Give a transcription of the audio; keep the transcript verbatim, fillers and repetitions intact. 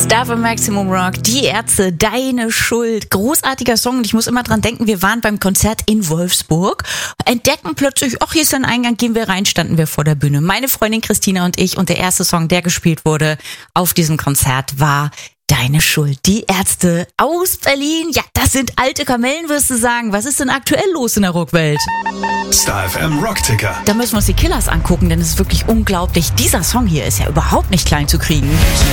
Star für Maximum Rock, die Ärzte, Deine Schuld. Großartiger Song und ich muss immer dran denken, wir waren beim Konzert in Wolfsburg, entdecken plötzlich, ach, hier ist ein Eingang, gehen wir rein, standen wir vor der Bühne. Meine Freundin Christina und ich und der erste Song, der gespielt wurde auf diesem Konzert, war Deine Schuld. Die Ärzte aus Berlin. Ja, das sind alte Kamellen, wirst du sagen. Was ist denn aktuell los in der Rockwelt? Star F M Rockticker. Da müssen wir uns die Killers angucken, denn es ist wirklich unglaublich. Dieser Song hier ist ja überhaupt nicht klein zu kriegen.